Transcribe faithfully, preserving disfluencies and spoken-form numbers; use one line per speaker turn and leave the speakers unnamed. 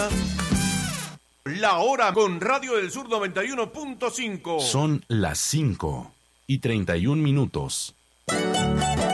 mañana. La hora con Radio del Sur noventa y uno punto cinco.
Son las cinco y treinta y un minutos.